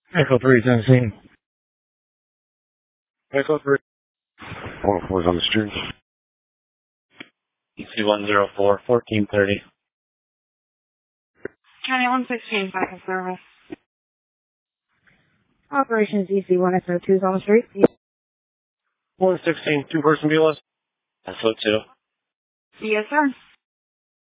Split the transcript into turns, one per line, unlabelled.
Echo 3 is on scene.
Echo 3.
104 is on the street.
EC104, 1430.
County 116, back in service.
Operations EC1SO2 is on the street.
116, two-person BLS.
Yes, sir.